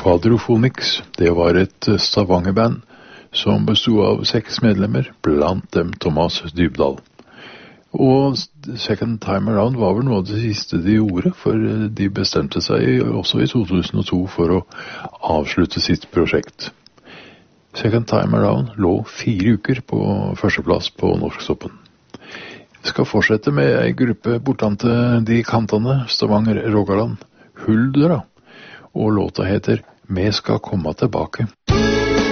Quadrophonics, det var et Stavanger-band som bestod av 6 medlemmer, blant dem Thomas Dybdahl. Og Second Time Around var vel noe av det siste de gjorde, for de bestemte seg også i 2002 for å avslutte sitt prosjekt. Second Time Around lå 4 uker på førsteplass på Norsktoppen. Jeg skal fortsette med en gruppe bortante de kantene, Stavanger-Rogaland, Huldra, og låta heter «Me skal komma tilbake».